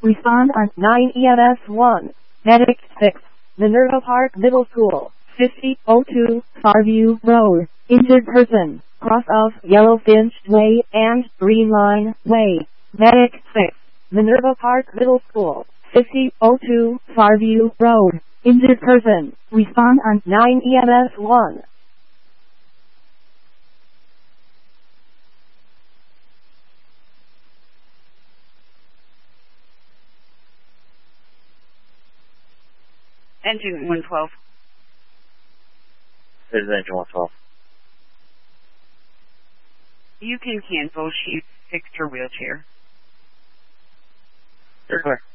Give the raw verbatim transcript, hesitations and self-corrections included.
Respond on nine E M S one. Medic six. Minerva Park Middle School, fifty oh two, Farview Road. Injured person, cross of Yellowfinch Way and Green Line Way. Medic six. Minerva Park Middle School, fifty oh two, Farview Road. Injured person. Respond on nine E M S one. Engine one twelve. This is engine one twelve. You can cancel. She fixed her wheelchair. You're clear.